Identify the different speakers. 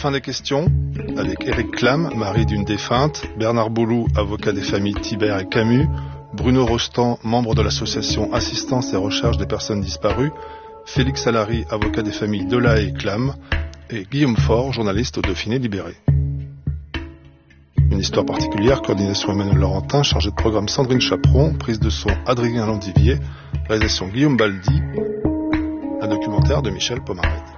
Speaker 1: fin des questions, avec Éric Clam, mari d'une défunte, Bernard Boulou, avocat des familles Thibert et Camus, Bruno Rostand, membre de l'association Assistance et Recherche des personnes disparues, Félix Allary, avocat des familles Delahaye et Clam, et Guillaume Faure, journaliste au Dauphiné Libéré. Une histoire particulière, coordination Emmanuel Laurentin, chargé de programme Sandrine Chaperon, prise de son Adrien Landivier, réalisation Guillaume Baldi, un documentaire de Michel Pomarède.